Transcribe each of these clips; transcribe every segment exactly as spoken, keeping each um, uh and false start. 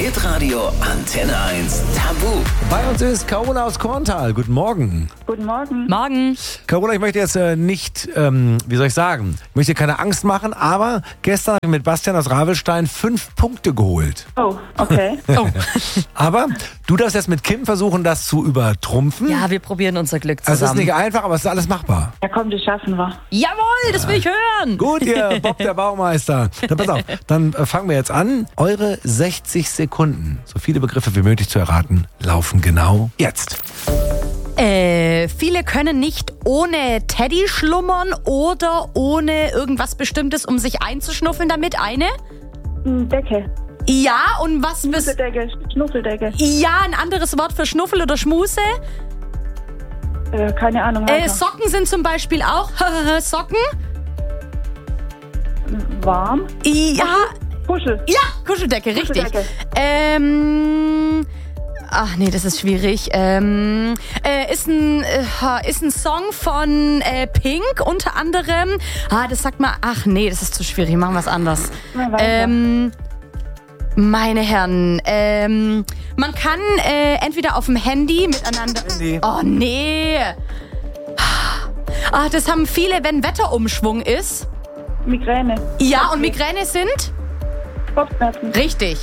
Hitradio Antenne eins Tabu. Bei uns ist Carola aus Korntal. Guten Morgen. Guten Morgen. Morgen. Carola, ich möchte jetzt äh, nicht, ähm, wie soll ich sagen, ich möchte dir keine Angst machen, aber gestern habe ich mit Bastian aus Ravelstein fünf Punkte geholt. Oh, okay. Oh. Aber du darfst jetzt mit Kim versuchen, das zu übertrumpfen. Ja, wir probieren unser Glück Also es ist zusammen. nicht einfach, aber es ist alles machbar. Ja, komm, das schaffen wir. Jawohl, das will ich hören. Gut, ihr Bob der Baumeister. Dann pass auf, dann äh, fangen wir jetzt an. Eure sechzig Sekunden, so viele Begriffe wie möglich zu erraten, laufen genau jetzt. Äh, viele können nicht ohne Teddy schlummern oder ohne irgendwas Bestimmtes, um sich einzuschnuffeln damit. Eine? Decke. Ja, und was... bis- Schnuffeldecke. Schnuffeldecke. Ja, ein anderes Wort für Schnuffel oder Schmuse. Äh, keine Ahnung. Äh, weiter. Socken sind zum Beispiel auch Socken. Warm. Ja, Puschel. ja, Kuscheldecke, richtig. Kuscheldecke. Ähm... Ach nee, das ist schwierig. Ähm, äh, ist, ein, äh, ist ein Song von äh, Pink unter anderem. Ah, das sagt man. Ach nee, das ist zu schwierig. Machen wir es anders. Na, weiter. Ähm, meine Herren, ähm, man kann äh, entweder auf dem Handy miteinander. Handy. Oh nee. Ah, das haben viele, wenn Wetterumschwung ist. Migräne. Ja, und Migräne sind? Kopfschmerzen. Richtig.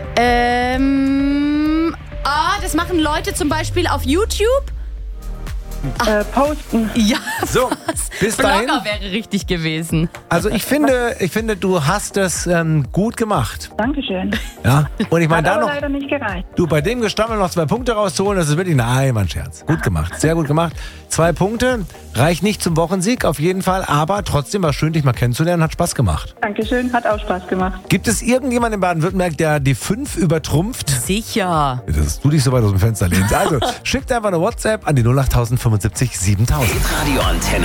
Ähm, ah, das machen Leute zum Beispiel auf YouTube. Äh, posten. Ja, So, bis dahin. Blogger wäre richtig gewesen. Also ich finde, ich finde, du hast es ähm, gut gemacht. Dankeschön. Ja. Und ich meine, Hat da aber noch, leider nicht gereicht. du bei dem Gestammel noch zwei Punkte rauszuholen, das ist wirklich, nein, mein Scherz. Gut gemacht, sehr gut gemacht. Zwei Punkte, reicht nicht zum Wochensieg auf jeden Fall, aber trotzdem war schön, dich mal kennenzulernen, hat Spaß gemacht. Dankeschön, hat auch Spaß gemacht. Gibt es irgendjemanden in Baden-Württemberg, der die fünf übertrumpft? Sicher. Dass du dich so weit aus dem Fenster lehnst. Also, schickt einfach eine WhatsApp an die null acht fünfundsiebzig siebentausend. Hitradio Antenne